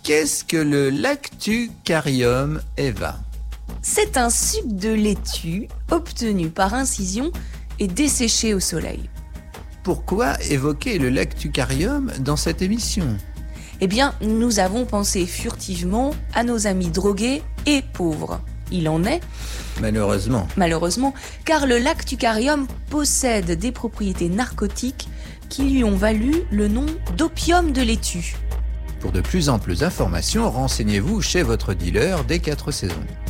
Qu'est-ce que le lactucarium, Eva? C'est un suc de laitue obtenu par incision et desséché au soleil. Pourquoi évoquer le lactucarium dans cette émission? Eh bien, nous avons pensé furtivement à nos amis drogués et pauvres. Il en est, malheureusement, car le lactucarium possède des propriétés narcotiques qui lui ont valu le nom d'opium de laitue. Pour de plus amples informations, renseignez-vous chez votre dealer des 4 saisons.